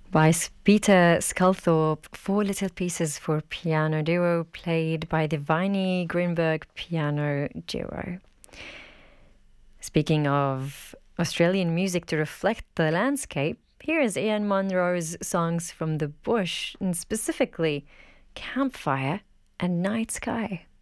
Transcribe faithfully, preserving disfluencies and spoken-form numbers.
By Peter Sculthorpe, four little pieces for piano duo played by the Viney Greenberg Piano Duo. Speaking of Australian music to reflect the landscape, here is Ian Munro's songs from the bush, and specifically Campfire and Night Sky.